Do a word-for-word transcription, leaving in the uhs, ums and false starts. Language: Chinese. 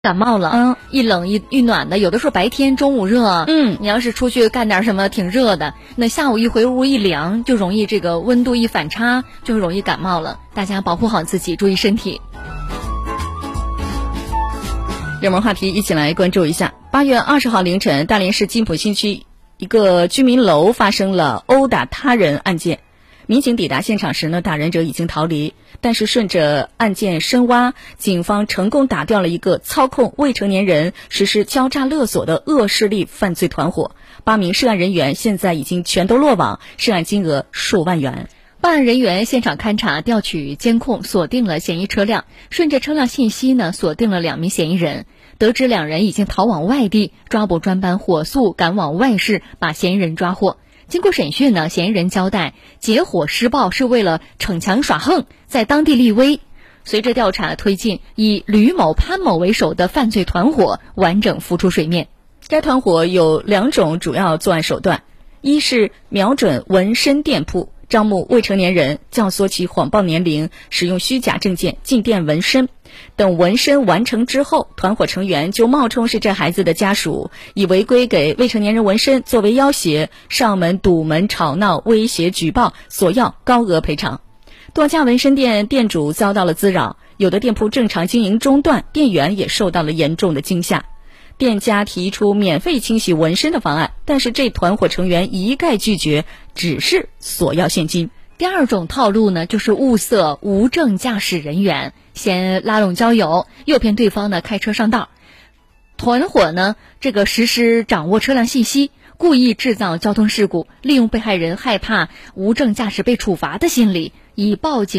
感冒了， 嗯， 一冷一一暖的，有的时候白天中午热， 嗯， 你要是出去干点什么挺热的，那下午一回屋一凉，就容易这个温度一反差，就容易感冒了。大家保护好自己，注意身体。 热门话题一起来关注一下。八月二十号凌晨，大连市金浦新区一个居民楼发生了殴打他人案件。民警抵达现场时呢，打人者已经逃离，但是顺着案件深挖，警方成功打掉了一个操控未成年人实施敲诈勒索的恶势力犯罪团伙。八名涉案人员现在已经全都落网，涉案金额数万元。 办案人员现场勘查，调取监控，锁定了嫌疑车辆，顺着车辆信息呢，锁定了两名嫌疑人。得知两人已经逃往外地，抓捕专班火速赶往外市，把嫌疑人抓获。经过审讯呢，嫌疑人交代，结伙施暴是为了逞强耍横，在当地立威。随着调查推进，以吕某、潘某为首的犯罪团伙完整浮出水面。 该团伙有两种主要作案手段，一是瞄准纹身店铺，招募未成年人，教唆其谎报年龄，使用虚假证件进店纹身。等纹身完成之后，团伙成员就冒充是这孩子的家属，以违规给未成年人纹身作为要挟，上门堵门吵闹，威胁举报，索要高额赔偿。多家纹身店店主遭到了滋扰，有的店铺正常经营中断，店员也受到了严重的惊吓。店家提出免费清洗纹身的方案，但是这团伙成员一概拒绝，只是索要现金。 第二种套路呢，就是物色无证驾驶人员，先拉拢交友，诱骗对方呢开车上道。团伙呢，这个实施掌握车辆信息，故意制造交通事故，利用被害人害怕无证驾驶被处罚的心理，以报警